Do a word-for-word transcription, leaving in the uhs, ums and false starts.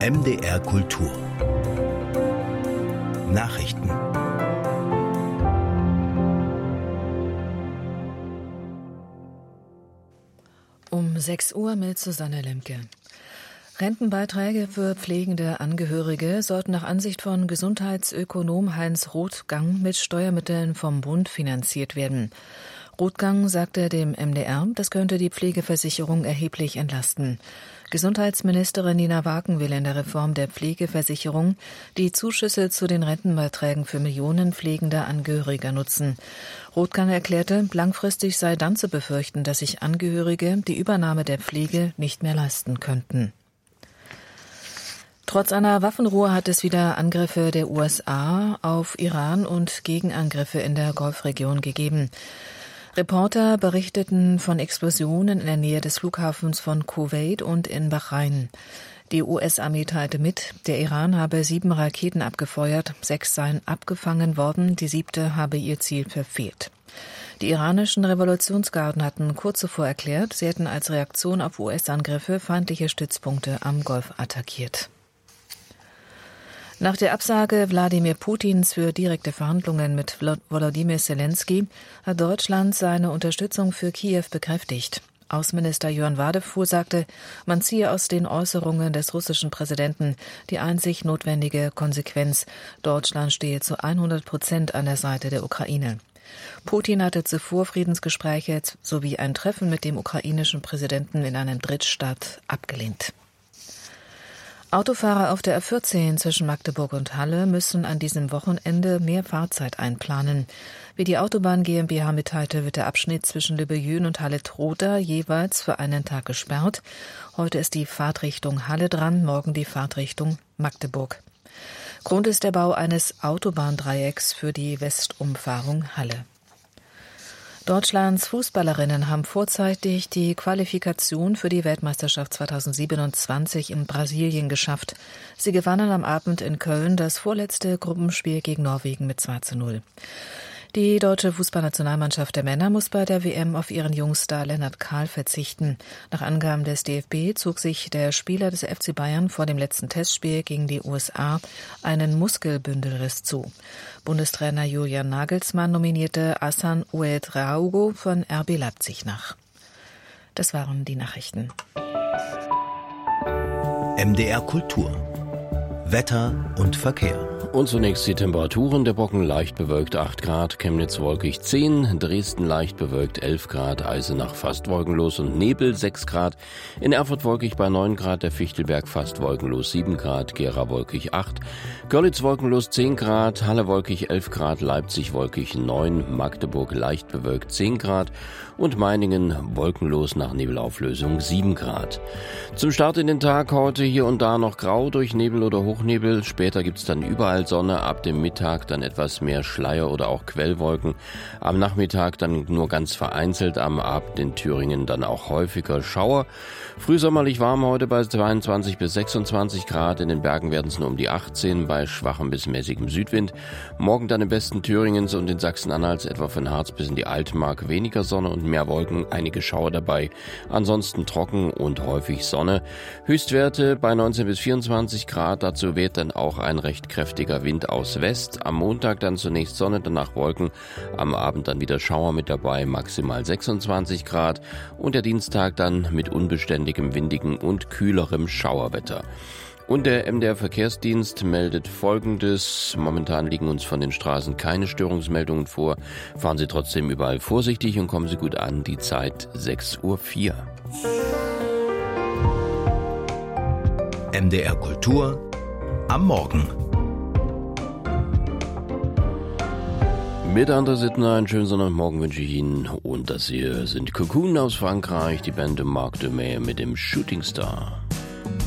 M D R Kultur Nachrichten. Um sechs Uhr mit Susanne Lemke. Rentenbeiträge für pflegende Angehörige sollten nach Ansicht von Gesundheitsökonom Heinz Rothgang mit Steuermitteln vom Bund finanziert werden. Rothgang sagte dem M D R, das könnte die Pflegeversicherung erheblich entlasten. Gesundheitsministerin Nina Waken will in der Reform der Pflegeversicherung die Zuschüsse zu den Rentenbeiträgen für Millionen pflegender Angehöriger nutzen. Rothgang erklärte, langfristig sei dann zu befürchten, dass sich Angehörige die Übernahme der Pflege nicht mehr leisten könnten. Trotz einer Waffenruhe hat es wieder Angriffe der U S A auf Iran und Gegenangriffe in der Golfregion gegeben. Reporter berichteten von Explosionen in der Nähe des Flughafens von Kuwait und in Bahrain. Die U S-Armee teilte mit, der Iran habe sieben Raketen abgefeuert, sechs seien abgefangen worden, die siebte habe ihr Ziel verfehlt. Die iranischen Revolutionsgarden hatten kurz zuvor erklärt, sie hätten als Reaktion auf U S-Angriffe feindliche Stützpunkte am Golf attackiert. Nach der Absage Wladimir Putins für direkte Verhandlungen mit Volodymyr Zelensky hat Deutschland seine Unterstützung für Kiew bekräftigt. Außenminister Jörn Wadefuhr sagte, man ziehe aus den Äußerungen des russischen Präsidenten die einzig notwendige Konsequenz. Deutschland stehe zu hundert Prozent an der Seite der Ukraine. Putin hatte zuvor Friedensgespräche sowie ein Treffen mit dem ukrainischen Präsidenten in einem Drittstaat abgelehnt. Autofahrer auf der A vierzehn zwischen Magdeburg und Halle müssen an diesem Wochenende mehr Fahrzeit einplanen. Wie die Autobahn GmbH mitteilte, wird der Abschnitt zwischen Lübbejün und Halle-Trotha jeweils für einen Tag gesperrt. Heute ist die Fahrtrichtung Halle dran, morgen die Fahrtrichtung Magdeburg. Grund ist der Bau eines Autobahndreiecks für die Westumfahrung Halle. Deutschlands Fußballerinnen haben vorzeitig die Qualifikation für die Weltmeisterschaft zweitausendsiebenundzwanzig in Brasilien geschafft. Sie gewannen am Abend in Köln das vorletzte Gruppenspiel gegen Norwegen mit zwei zu null. Die deutsche Fußballnationalmannschaft der Männer muss bei der W M auf ihren Jungstar Lennart Kahl verzichten. Nach Angaben des D F B zog sich der Spieler des F C Bayern vor dem letzten Testspiel gegen die U S A einen Muskelbündelriss zu. Bundestrainer Julian Nagelsmann nominierte Hassan Ouedraogo von R B Leipzig nach. Das waren die Nachrichten. M D R Kultur Wetter und Verkehr. Und zunächst die Temperaturen. Der Brocken leicht bewölkt acht Grad, Chemnitz wolkig zehn, Dresden leicht bewölkt elf Grad, Eisenach fast wolkenlos und Nebel sechs Grad, in Erfurt wolkig bei neun Grad, der Fichtelberg fast wolkenlos sieben Grad, Gera wolkig acht, Görlitz wolkenlos zehn Grad, Halle wolkig elf Grad, Leipzig wolkig neun, Magdeburg leicht bewölkt zehn Grad und Meiningen wolkenlos nach Nebelauflösung sieben Grad. Zum Start in den Tag heute hier und da noch grau durch Nebel oder Hochnebel, später gibt's dann überall Sonne, ab dem Mittag dann etwas mehr Schleier oder auch Quellwolken. Am Nachmittag dann nur ganz vereinzelt, am Abend in Thüringen dann auch häufiger Schauer. Frühsommerlich warm heute bei zweiundzwanzig bis sechsundzwanzig Grad, in den Bergen werden es nur um die achtzehn bei schwachem bis mäßigem Südwind. Morgen dann im Westen Thüringens und in Sachsen-Anhalts etwa von Harz bis in die Altmark weniger Sonne und mehr Wolken, einige Schauer dabei. Ansonsten trocken und häufig Sonne. Höchstwerte bei neunzehn bis vierundzwanzig Grad, dazu weht dann auch ein recht kräftiger Wind aus West. Am Montag dann zunächst Sonne, danach Wolken. Am Abend dann wieder Schauer mit dabei, maximal sechsundzwanzig Grad. Und der Dienstag dann mit unbeständigem, windigen und kühlerem Schauerwetter. Und der M D R Verkehrsdienst meldet Folgendes. Momentan liegen uns von den Straßen keine Störungsmeldungen vor. Fahren Sie trotzdem überall vorsichtig und kommen Sie gut an. Die Zeit sechs Uhr vier. M D R Kultur am Morgen. Mit André Sittner, einen schönen Sonntagmorgen wünsche ich Ihnen. Und das hier sind Cocoon aus Frankreich, die Band de Marc de May mit dem Shooting Star.